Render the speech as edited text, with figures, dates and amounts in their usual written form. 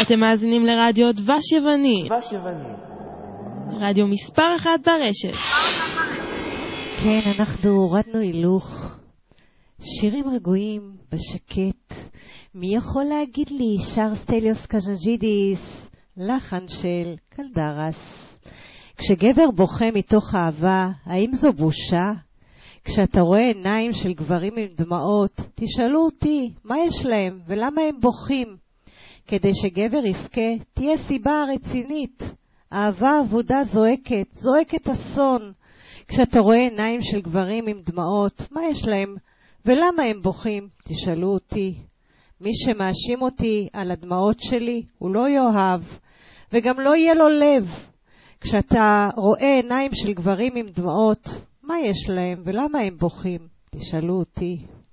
אתם מאזינים לרדיו דבש יווני. רדיו מספר 1 ברשת. כן, אנחנו הורדנו הילוך. שירים רגועים, בשקט. מי יכול להגיד לי? שר סטליוס קז'נג'ידיס, לחן של קלדרס. כשגבר בוכה מתוך אהבה, האם זו בושה? כשאתה רואה עיניים של גברים עם דמעות, תשאלו אותי, מה יש להם ולמה הם בוכים? כדי שגבר יבכה, תהיה סיבה רצינית. אהבה עבודה זועקת אסון. כשאתה רואה עיניים של גברים עם דמעות, מה יש להם ולמה הם בוכים? תשאלו אותי. מי שמאשים אותי על הדמעות שלי, הוא לא יאהב, וגם לא יהיה לו לב. כשאתה רואה עיניים של גברים עם דמעות, מה יש להם ולמה הם בוכים? תשאלו אותי.